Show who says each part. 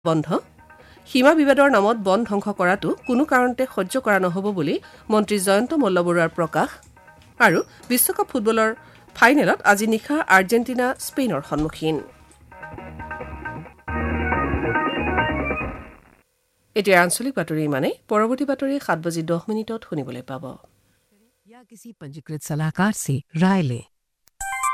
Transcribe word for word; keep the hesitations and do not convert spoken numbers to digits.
Speaker 1: বন্ধ সীমা বিবাদৰ নামত বন ধ্বংস কৰাটো কোনো কাৰণতে সহ্য কৰা নহ'ব বুলি মন্ত্ৰী জয়ন্ত মল্লবৰুৱাৰ প্ৰকাশ আৰু বিশ্বকাপ ফুটবলৰ ফাইনেলত আজি নিশা আৰ্জেণ্টিনা স্পেইনৰ সন্মুখীন এতিয়া আঞ্চলিক বাতৰি মানে পৰৱৰ্তী বাতৰি সাত বাজি দহ মিনিটত শুনিবলৈ পাব
Speaker 2: या किसी पंजीकृत सलाहकार से राय लें।